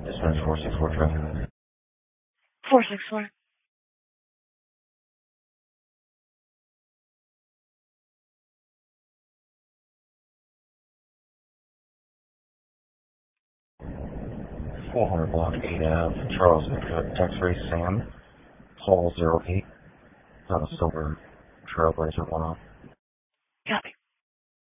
Dispatch 464 traffic. 464. Block 8 Ave, Charles McCook, X-Ray Sam, Hall 08, Silver Trailblazer 1 off. Copy.